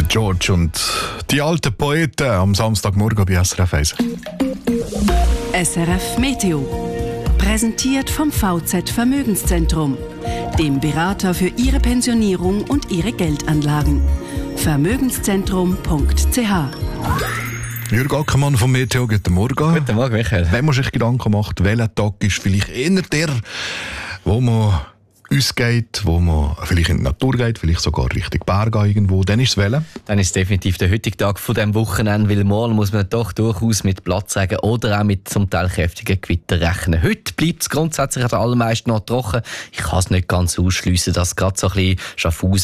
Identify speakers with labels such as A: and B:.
A: George und die alten Poeten am Samstagmorgen bei SRF 1.
B: SRF Meteo. Präsentiert vom VZ Vermögenszentrum, dem Berater für Ihre Pensionierung und Ihre Geldanlagen. Vermögenszentrum.ch.
A: Jürg Ackermann vom Meteo, guten Morgen.
C: Guten Morgen, Michael.
A: Wenn man sich Gedanken macht, welcher Tag ist vielleicht eher der, wo man ausgeht, wo man vielleicht in die Natur geht, vielleicht sogar Richtung Berge irgendwo, dann ist es welcher?
C: Dann ist es definitiv der heutige Tag von diesem Wochenende, weil morgen muss man doch durchaus mit Platzregen oder auch mit zum Teil kräftigen Gewitter rechnen. Heute bleibt es grundsätzlich an den allermeisten noch trocken. Ich kann es nicht ganz ausschliessen, dass gerade so ein bisschen Schaffhausen